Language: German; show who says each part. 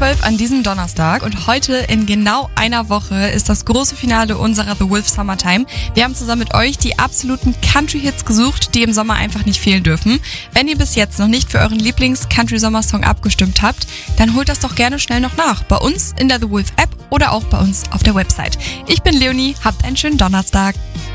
Speaker 1: 12 an diesem Donnerstag und heute in genau einer Woche ist das große Finale unserer The Wolf Summertime. Wir haben zusammen mit euch die absoluten Country-Hits gesucht, die im Sommer einfach nicht fehlen dürfen. Wenn ihr bis jetzt noch nicht für euren Lieblings-Country-Sommersong abgestimmt habt, dann holt das doch gerne schnell noch nach. Bei uns in der The Wolf App oder auch bei uns auf der Website. Ich bin Leonie, habt einen schönen Donnerstag.